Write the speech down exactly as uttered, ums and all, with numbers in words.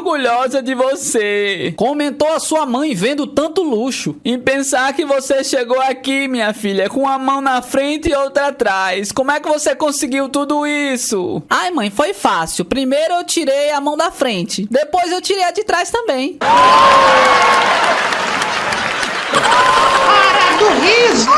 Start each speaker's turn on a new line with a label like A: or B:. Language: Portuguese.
A: orgulhosa de você.
B: Comentou a sua mãe vendo tanto luxo.
A: Em pensar que você chegou aqui, minha filha, com uma mão na frente e outra atrás. Como é que você conseguiu tudo isso?
B: Ai, mãe, foi fácil. Primeiro eu tirei a mão da frente. Depois eu tirei a de trás também.
C: Para do riso!